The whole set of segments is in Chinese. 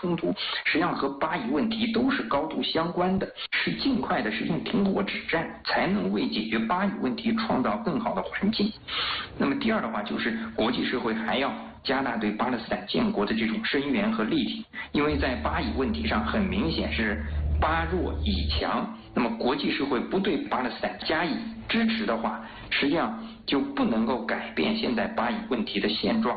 冲突，实际上和巴以问题都是高度相关的，是尽快的实现停火止战，才能为解决巴以问题创造更好的环境。那么第二的话，就是国际社会还要加大对巴勒斯坦建国的这种声援和力挺，因为在巴以问题上很明显是巴弱以强，那么国际社会不对巴勒斯坦加以支持的话，实际上就不能够改变现在巴以问题的现状。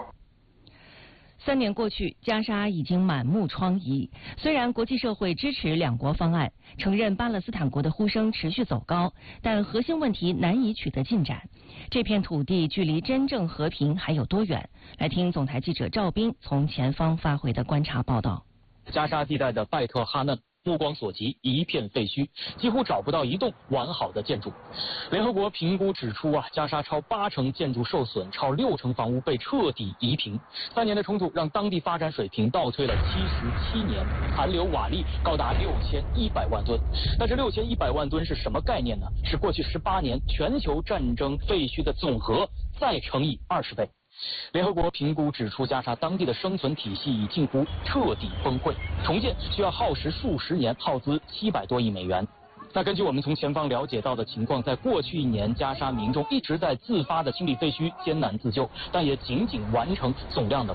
3年过去，加沙已经满目疮痍。虽然国际社会支持两国方案，承认巴勒斯坦国的呼声持续走高，但核心问题难以取得进展。这片土地距离真正和平还有多远？来听总台记者赵斌从前方发回的观察报道。 加沙地带的拜特哈嫩，目光所及一片废墟，几乎找不到一栋完好的建筑。联合国评估指出加沙超80%建筑受损，超60%房屋被彻底夷平。3年的冲突让当地发展水平倒退了77年，残留瓦砾高达6100万吨。但这6100万吨是什么概念呢？是过去18年全球战争废墟的总和，再乘以20倍。联合国评估指出，加沙当地的生存体系已近乎彻底崩溃，重建需要耗时数十年，耗资700多亿美元。那根据我们从前方了解到的情况，在过去1年，加沙民众一直在自发的清理废墟，艰难自救，但也仅仅完成总量的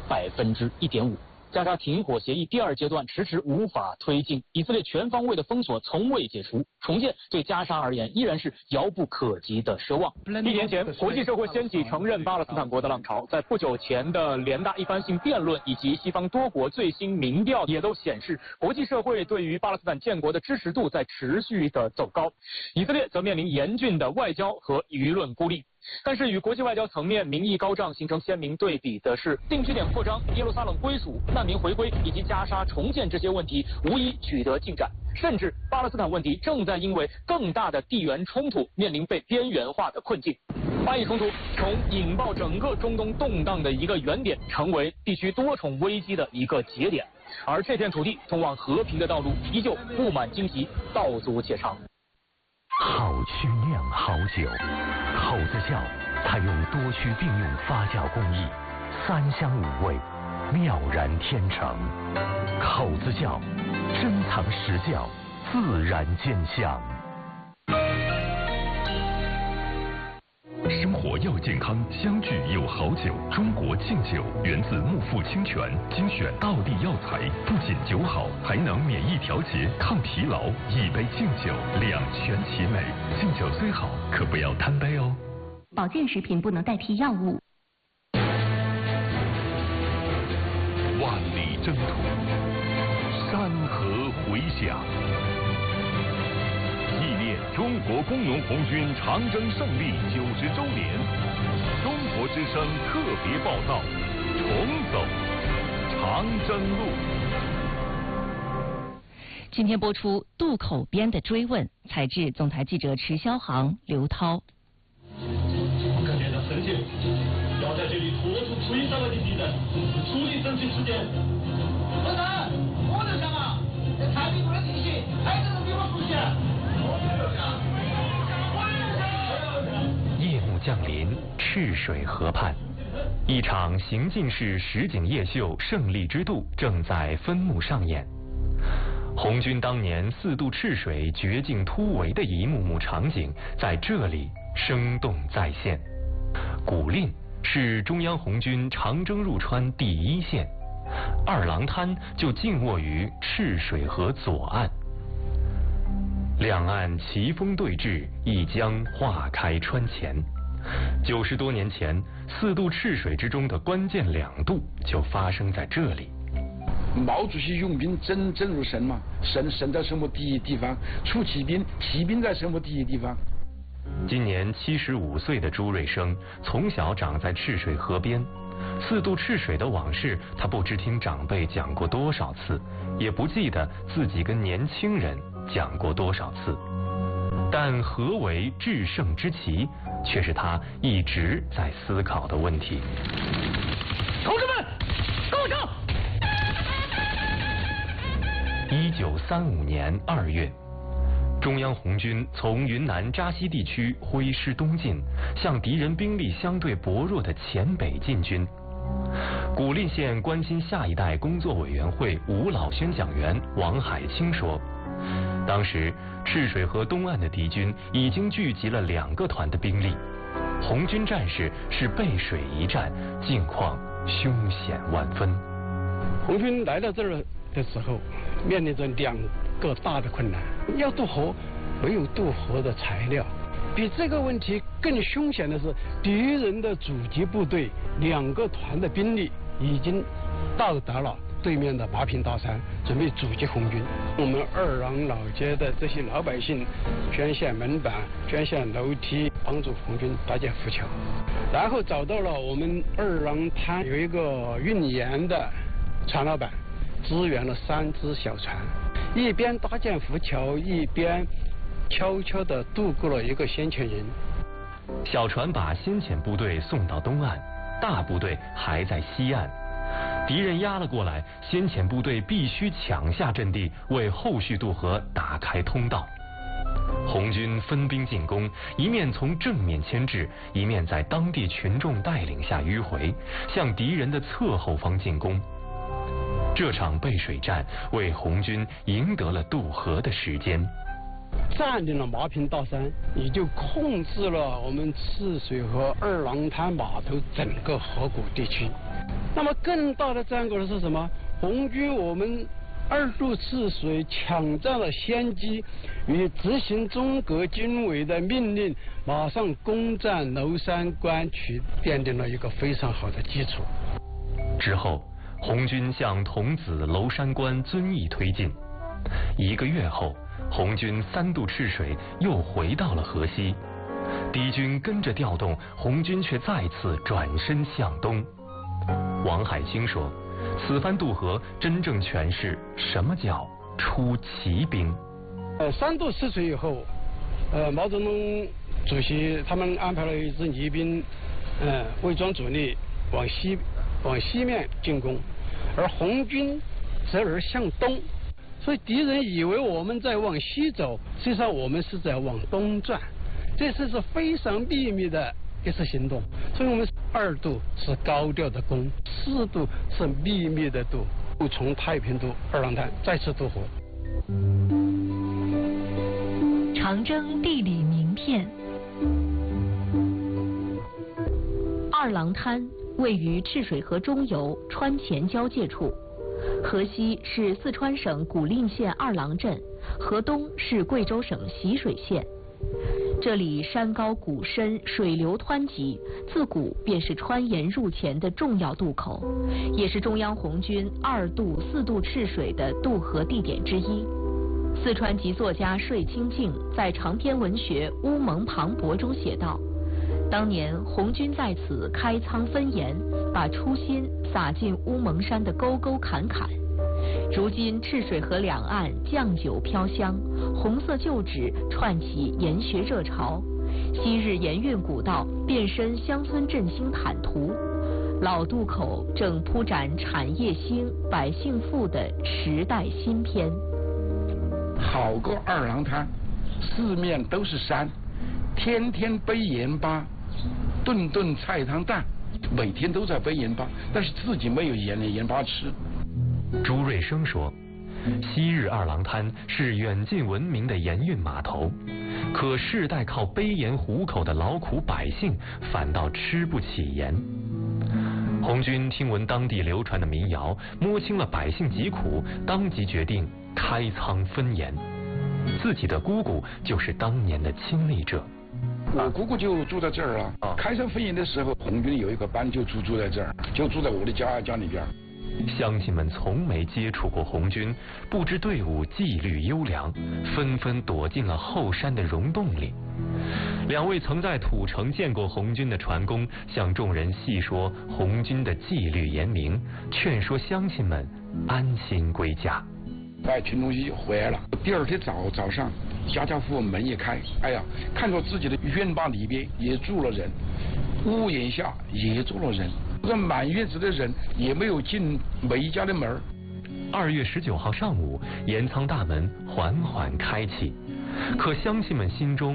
1.5%。加沙停火协议第2阶段迟迟无法推进，以色列全方位的封锁从未解除，重建对加沙而言依然是遥不可及的奢望。1年前，国际社会掀起承认巴勒斯坦国的浪潮，在不久前的联大一般性辩论以及西方多国最新民调也都显示，国际社会对于巴勒斯坦建国的支持度在持续的走高。以色列则面临严峻的外交和舆论孤立。但是与国际外交层面民意高涨形成鲜明对比的是，定居点扩张、耶路撒冷归属、难民回归以及加沙重建这些问题无一取得进展，甚至巴勒斯坦问题正在因为更大的地缘冲突面临被边缘化的困境。巴以冲突从引爆整个中东动荡的一个原点，成为地区多重危机的一个节点，而这片土地通往和平的道路依旧布满荆棘，道阻且长。 好区酿好酒，口子窖采用多区并用发酵工艺，3香5味，妙然天成。口子窖珍藏实窖，自然见香。生活要健康，相聚有好酒。中国劲酒源自木富清泉，精选道地药材，不仅酒好，还能免疫调节、抗疲劳。一杯劲酒，两全其美。劲酒虽好，可不要贪杯哦。 保健食品不能代替药物。 万里征途，山河回响。纪念中国工农红军长征胜利90周年，中国之声特别报道：重走长征路。 今天播出《渡口边的追问》，采制总台记者池霄航、刘涛。 更变得深切，要在这里拖出推上来的敌人，处理整起事件。老大，我在想啊，这太平路的地形，还有人比我熟悉。 夜幕降临，赤水河畔，一场行进式实景夜秀《胜利之渡》正在分幕上演。红军当年4渡赤水绝境突围的一幕幕场景在这里生动再现。古蔺是中央红军长征入川第1线，二郎滩就静卧于赤水河左岸。两岸旗风对峙，一江划开川前。90多年前，4渡赤水之中的关键2渡就发生在这里。 毛主席用兵真如神嘛，神在什么地方？出骑兵，骑兵在什么地方？ 今年75岁的朱瑞生，从小长在赤水河边，4渡赤水的往事，他不知听长辈讲过多少次，也不记得自己跟年轻人讲过多少次。但何为制胜之旗，却是他一直在思考的问题。 同志们，构上 ！1935年2月，中央红军从云南扎西地区挥师东进，向敌人兵力相对薄弱的黔北进军。 古蔺县关心下一代工作委员会五老宣讲员王海清说，当时赤水河东岸的敌军已经聚集了2个团的兵力，红军战士是背水一战，境况凶险万分。 红军来到这儿的时候，面临着2个大的困难：要渡河，没有渡河的材料；比这个问题更凶险的是，敌人的阻击部队2个团的兵力已经到达了对面的麻坪大山，准备阻击红军。我们二郎老街的这些老百姓捐献门板、捐献楼梯，帮助红军搭建浮桥。然后找到了我们二郎滩有一个运盐的船老板，支援了3只小船，一边搭建浮桥，一边悄悄地渡过了一个先遣营。 小船把先遣部队送到东岸，大部队还在西岸。敌人压了过来，先遣部队必须抢下阵地，为后续渡河打开通道。红军分兵进攻，一面从正面牵制，一面在当地群众带领下迂回，向敌人的侧后方进攻。这场背水战为红军赢得了渡河的时间。 占领了麻坪大山，也就控制了我们赤水河二郎滩码头整个河谷地区。那么更大的战果是什么？红军我们2渡赤水，抢占了先机，与执行中革军委的命令，马上攻占娄山关区，奠定了一个非常好的基础。 之后，红军向桐梓、娄山关遵义推进。1个月后，红军3渡赤水，又回到了河西。敌军跟着调动，红军却再次转身向东。王海清说，此番渡河真正诠释什么叫出奇兵。 3渡赤水以后，毛泽东主席他们安排了一支泥兵，伪装主力往西面进攻，而红军则而向东，所以敌人以为我们在往西走，实际上我们是在往东转。这次是非常秘密的一次行动，所以我们2渡是高调的攻，4渡是秘密的渡，从太平渡二郎滩再次渡河。 长征地理名片。二郎滩位于赤水河中游川黔交界处，河西是四川省古蔺县二郎镇，河东是贵州省习水县。这里山高谷深，水流湍急，自古便是川盐入黔的重要渡口，也是中央红军2渡、4渡赤水的渡河地点之一。四川籍作家税清净在长篇文学《乌蒙磅礴》中写道：当年红军在此开仓分盐，把初心撒进乌蒙山的沟沟坎坎。如今赤水河两岸酱酒飘香，红色旧址串起盐学热潮，昔日盐运古道变身乡村振兴坦途，老渡口正铺展产业兴、百姓富的时代新篇。 好个二郎滩，四面都是山，天天背盐巴，顿顿菜汤蛋，每天都在背盐巴，但是自己没有盐巴吃。 朱瑞生说，昔日二郎滩是远近闻名的盐运码头，可世代靠背盐糊口的劳苦百姓反倒吃不起盐。红军听闻当地流传的民谣，摸清了百姓疾苦，当即决定开仓分盐。自己的姑姑就是当年的亲历者。 我姑姑就住在这儿啊。开仓分盐的时候，红军有一个班就住在这儿，就住在我的家里边。 乡亲们从没接触过红军，不知队伍纪律优良，纷纷躲进了后山的溶洞里。2位曾在土城见过红军的船工向众人细说红军的纪律严明，劝说乡亲们安心归家。 把群众就回来了。第2天早上，家家户户门一开，哎呀，看到自己的院坝里边也住了人，屋檐下也住了人，这满院子的人也没有进每一家的门。 2月19号上午，盐仓大门缓缓开启，可乡亲们心中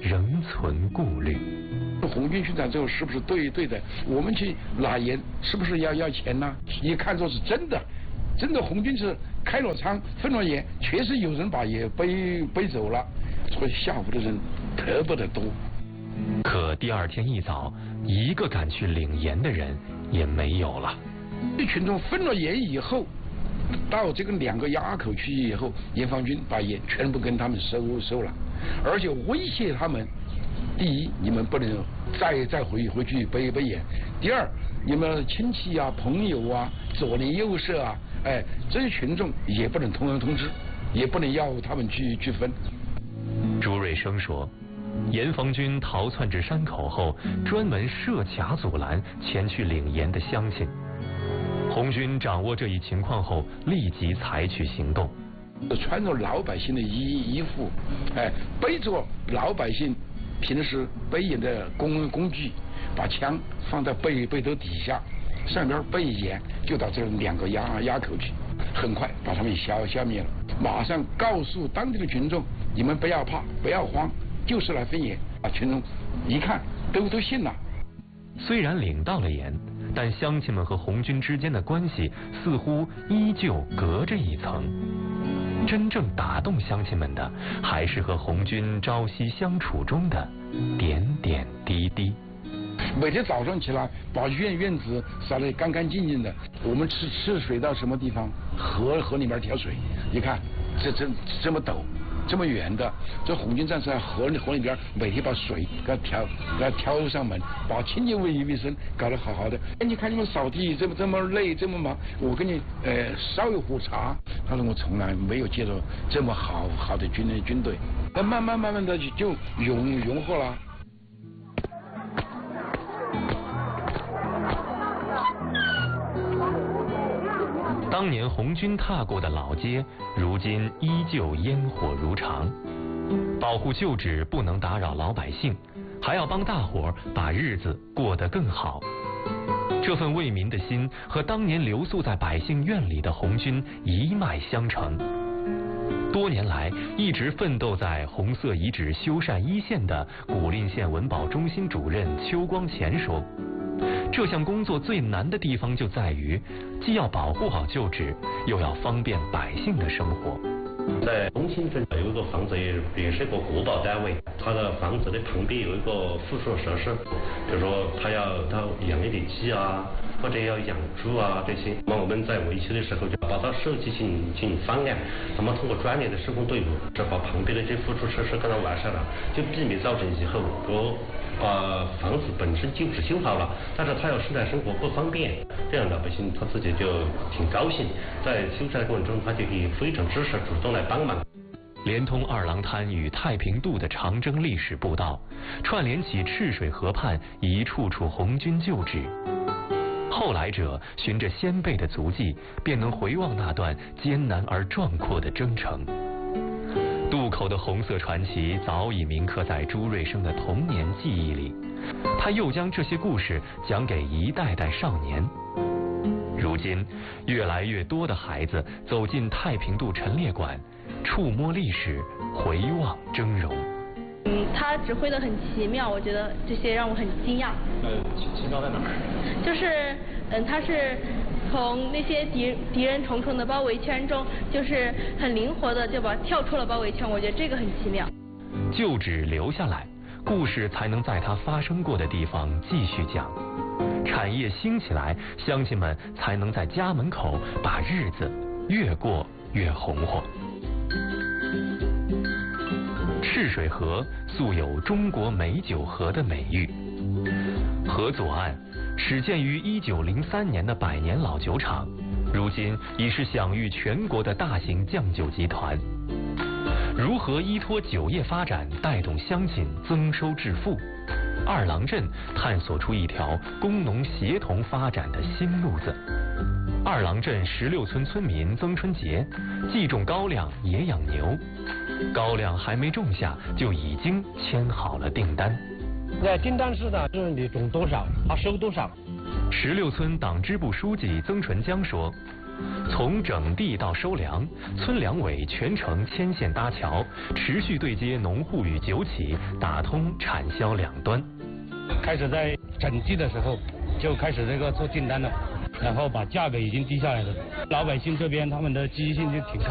仍存顾虑。 红军宣传之后是不是对的？我们去拿盐是不是要钱呢？一看作是真的红军是开了仓分了盐，确实有人把盐背走了，所以吓唬的人特别的多。 可第二天一早，一个敢去领盐的人也没有了。 这群众分了盐以后，到这个2个垭口去以后，盐防军把盐全部跟他们收了，而且威胁他们：第一，你们不能再回去背盐；第二，你们亲戚啊、朋友啊、左邻右舍啊，这些群众也不能通知，也不能要他们去分。 朱瑞生说，盐防军逃窜至山口后，专门设卡阻拦前去领盐的乡亲。红军掌握这一情况后，立即采取行动。 穿着老百姓的衣服，背着老百姓平时背盐的工具，把枪放在背头底下，上边背盐，就到这2个垭口去，很快把他们消灭了。马上告诉当地的群众，你们不要怕，不要慌，就是来分盐。群众一看都信了。 虽然领到了盐，但乡亲们和红军之间的关系似乎依旧隔着一层。真正打动乡亲们的，还是和红军朝夕相处中的点点滴滴。 每天早上起来，把院子扫得干干净净的。我们吃水到什么地方？河里面挑水，你看这么陡，这么远的，这红军战士在河里边每天把水给它挑上门，把清洁卫生搞得好好的。你看你们扫地这么累这么忙，我给你烧一壶茶。他说我从来没有见到这么好的军队。那慢慢的就融合了。 当年红军踏过的老街，如今依旧烟火如常。保护旧址不能打扰老百姓，还要帮大伙把日子过得更好。这份为民的心和当年留宿在百姓院里的红军一脉相承。多年来一直奋斗在红色遗址修缮一线的古蔺县文保中心主任邱光前说，这项工作最难的地方就在于，既要保护好旧址，又要方便百姓的生活。 在中心镇有一个房子，也是一个国保单位，它的房子的旁边有一个附属设施，比如说它养一点鸡啊，或者要养猪啊这些。那么我们在维修的时候就把它设计进行方案，那么通过专业的施工队伍，就把旁边的这附属设施给它完善了，就避免造成以后房子本身旧址修好了，但是他要生产生活不方便，这样老百姓他自己就挺高兴，在修缮的过程中他就可以非常支持主动来帮忙。 连通二郎滩与太平渡的长征历史步道，串联起赤水河畔一处处红军旧址。后来者循着先辈的足迹，便能回望那段艰难而壮阔的征程。渡口的红色传奇早已铭刻在朱瑞生的童年记忆里，他又将这些故事讲给一代代少年。如今，越来越多的孩子走进太平渡陈列馆，触摸历史，回望峥嵘。 他指挥得很奇妙，我觉得这些让我很惊讶。 奇妙在哪儿？ 就是他是从那些敌人重重的包围圈中，就是很灵活的就跳出了包围圈，我觉得这个很奇妙。 旧址留下来，故事才能在它发生过的地方继续讲。产业兴起来，乡亲们才能在家门口把日子越过越红火。赤水河素有中国美酒河的美誉，河左岸始建于1903年的百年老酒厂，如今已是享誉全国的大型酱酒集团。如何依托酒业发展带动乡亲增收致富？二郎镇探索出一条工农协同发展的新路子。二郎镇16村村民曾春杰既种高粱也养牛，高粱还没种下就已经签好了订单。 订单是的，就是你种多少，他收多少。 16村党支部书记曾纯江说， 从整地到收粮，村粮委全程牵线搭桥，持续对接农户与酒企，打通产销两端。 开始在整地的时候就开始做订单了，然后把价格已经低下来了，老百姓这边他们的积极性就挺强。